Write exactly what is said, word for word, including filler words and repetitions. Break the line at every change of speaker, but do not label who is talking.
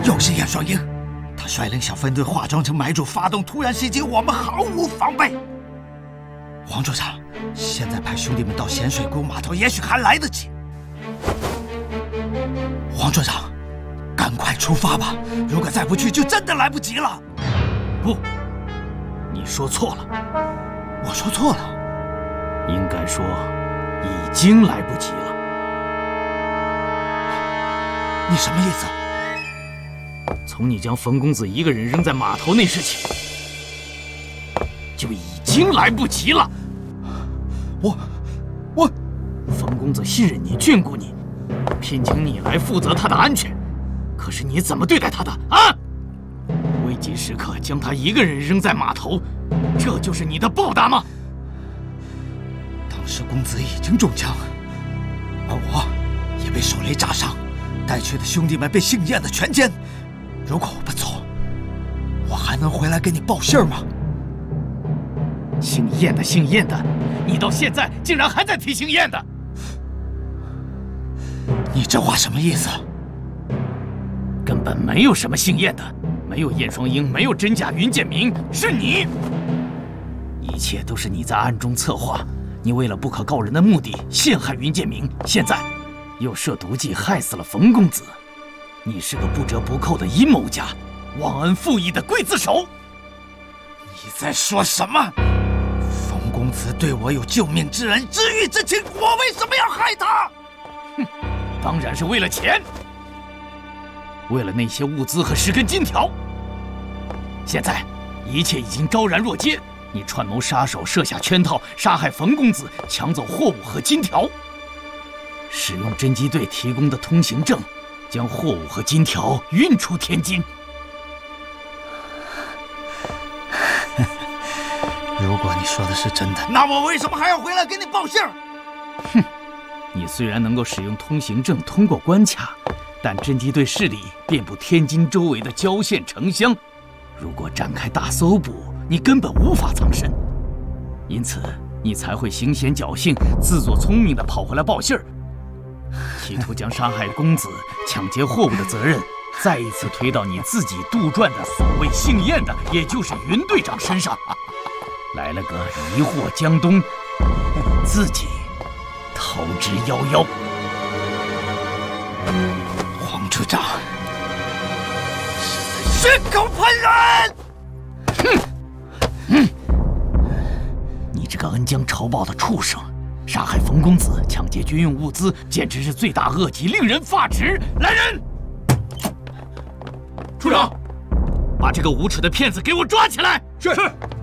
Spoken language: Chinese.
又是燕双鹰，他率领小分队化妆成买主，发动突然袭击，我们毫无防备。黄处长，现在派兄弟们到咸水沟码头，也许还来得及。黄处长，赶快出发吧！如果再不去，就真的来不及了。
不，你说错了。
我说错了，
应该说已经来不及了。
你什么意思？
从你将冯公子一个人扔在码头那时起，就已经来不及了。
我，我，
冯公子信任你，眷顾你，聘请你来负责他的安全。可是你怎么对待他的啊？危急时刻将他一个人扔在码头，这就是你的报答吗？
当时公子已经中枪，而我也被手雷炸伤，带去的兄弟们被姓燕的全歼。如果我不走，我还能回来给你报信吗？
姓燕的，姓燕的，你到现在竟然还在提姓燕的，
你这话什么意思？
根本没有什么姓燕的，没有燕双鹰，没有真假云建明，是你。一切都是你在暗中策划，你为了不可告人的目的陷害云建明，现在又设毒计害死了冯公子。你是个不折不扣的阴谋家，忘恩负义的刽子手。
你在说什么？冯公子对我有救命之恩、知遇之情，我为什么要害他？
哼，当然是为了钱，为了那些物资和十根金条。现在一切已经昭然若揭，你串谋杀手，设下圈套，杀害冯公子，抢走货物和金条，使用侦缉队提供的通行证，将货物和金条运出天津。
如果你说的是真的，那我为什么还要回来给你报信儿？
哼，你虽然能够使用通行证通过关卡，但侦缉队势力遍布天津周围的郊县城乡，如果展开大搜捕，你根本无法藏身。因此，你才会行险侥幸，自作聪明地跑回来报信儿，企图将杀害公子、抢劫货物的责任再一次推到你自己杜撰的所谓姓燕的，也就是云队长身上。来了个疑惑江东，自己逃之夭夭。
黄处长，血口喷人！
哼，嗯，你这个恩将仇报的畜生，杀害冯公子，抢劫军用物资，简直是罪大恶极，令人发指！来人，处长，把这个无耻的骗子给我抓起来！
是。